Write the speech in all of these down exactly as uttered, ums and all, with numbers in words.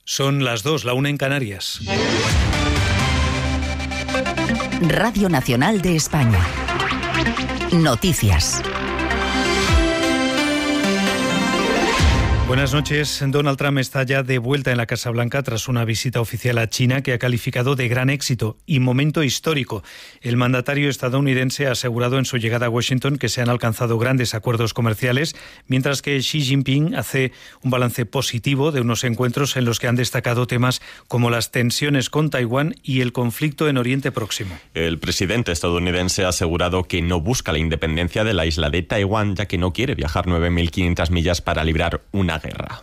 Son las dos, la una en Canarias. Radio Nacional de España. Noticias. Buenas noches. Donald Trump está ya de vuelta en la Casa Blanca tras una visita oficial a China que ha calificado de gran éxito y momento histórico. El mandatario estadounidense ha asegurado en su llegada a Washington que se han alcanzado grandes acuerdos comerciales, mientras que Xi Jinping hace un balance positivo de unos encuentros en los que han destacado temas como las tensiones con Taiwán y el conflicto en Oriente Próximo. El presidente estadounidense ha asegurado que no busca la independencia de la isla de Taiwán, ya que no quiere viajar nueve mil quinientas millas para librar una guerra.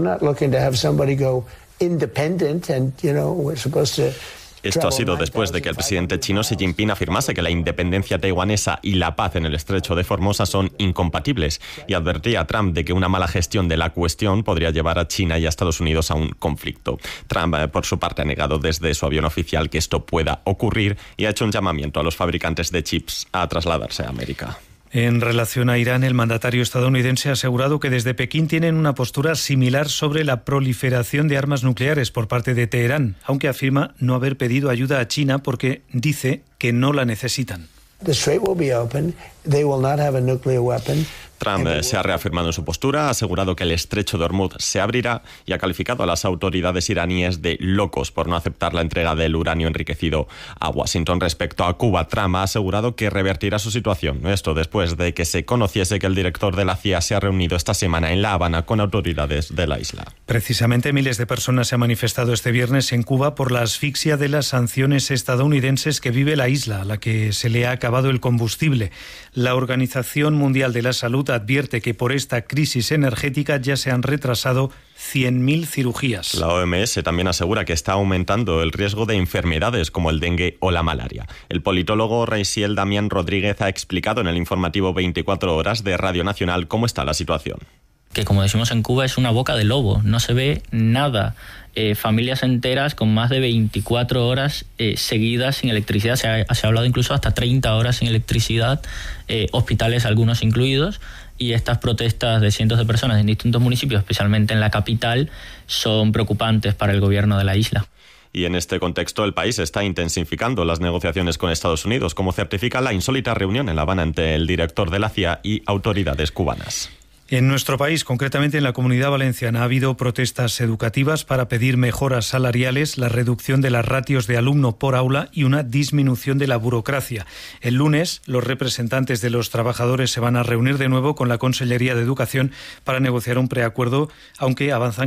Esto ha sido después de que el presidente chino Xi Jinping afirmase que la independencia taiwanesa y la paz en el estrecho de Formosa son incompatibles y advertía a Trump de que una mala gestión de la cuestión podría llevar a China y a Estados Unidos a un conflicto. Trump, por su parte, ha negado desde su avión oficial que esto pueda ocurrir y ha hecho un llamamiento a los fabricantes de chips a trasladarse a América. En relación a Irán, el mandatario estadounidense ha asegurado que desde Pekín tienen una postura similar sobre la proliferación de armas nucleares por parte de Teherán, aunque afirma no haber pedido ayuda a China porque dice que no la necesitan. Trump se ha reafirmado en su postura, ha asegurado que el estrecho de Hormuz se abrirá y ha calificado a las autoridades iraníes de locos por no aceptar la entrega del uranio enriquecido a Washington. Respecto a Cuba, Trump ha asegurado que revertirá su situación. Esto después de que se conociese que el director de la C I A se ha reunido esta semana en La Habana con autoridades de la isla. Precisamente miles de personas se han manifestado este viernes en Cuba por la asfixia de las sanciones estadounidenses que vive la isla, a la que se le ha acabado el combustible. La Organización Mundial de la Salud advierte que por esta crisis energética ya se han retrasado cien mil cirugías. La O M S también asegura que está aumentando el riesgo de enfermedades como el dengue o la malaria. El politólogo Raisiel Damián Rodríguez ha explicado en el informativo veinticuatro horas de Radio Nacional cómo está la situación. Que, como decimos en Cuba, es una boca de lobo, no se ve nada. Eh, familias enteras con más de veinticuatro horas eh, seguidas sin electricidad, se ha, se ha hablado incluso hasta treinta horas sin electricidad, eh, hospitales algunos incluidos, y estas protestas de cientos de personas en distintos municipios, especialmente en la capital, son preocupantes para el gobierno de la isla. Y en este contexto el país está intensificando las negociaciones con Estados Unidos, como certifica la insólita reunión en La Habana entre el director de la C I A y autoridades cubanas. En nuestro país, concretamente en la Comunidad Valenciana, ha habido protestas educativas para pedir mejoras salariales, la reducción de las ratios de alumno por aula y una disminución de la burocracia. El lunes, los representantes de los trabajadores se van a reunir de nuevo con la Consellería de Educación para negociar un preacuerdo, aunque avanzan